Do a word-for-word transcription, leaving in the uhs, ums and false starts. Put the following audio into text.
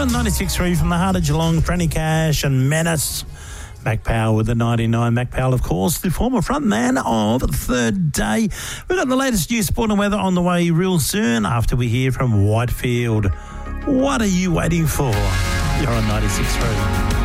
on ninety-six point three from the heart of Geelong, Franny Cash and Menace. Mac Powell with the ninety-nine. Mac Powell, of course, the former frontman of Third Day. We've got the latest news, sport and weather on the way real soon after we hear from Whitefield. What are you waiting for? You're on ninety-six point three.